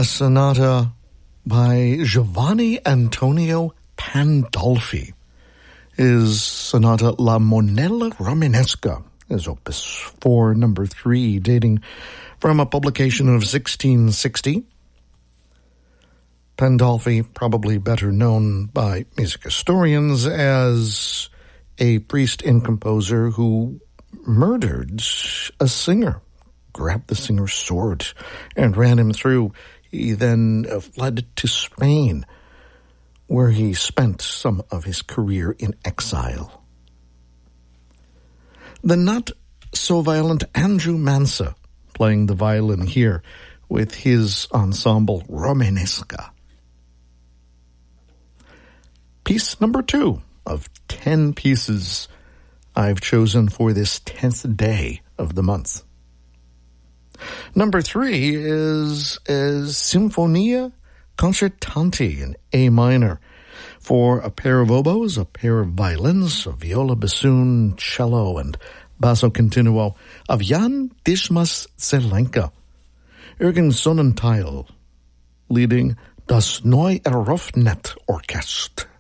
a sonata by Giovanni Antonio Pandolfi. His sonata La Monella Romanesca is Opus 4, number 3, dating from a publication of 1660. Pandolfi, probably better known by music historians as a priest and composer who murdered a singer, grabbed the singer's sword, and ran him through. He then fled to Spain, where he spent some of his career in exile. The not-so-violent Andrew Mansa playing the violin here with his ensemble Romanesca. Piece number 2 of 10 pieces I've chosen for this 10th day of the month. Number 3 is Sinfonia Concertante in A minor for a pair of oboes, a pair of violins, a viola bassoon, cello, and basso continuo of Jan Dismas Zelenka. Jürgen Sonnentheil leading Das Neu Eröffnet Orchest.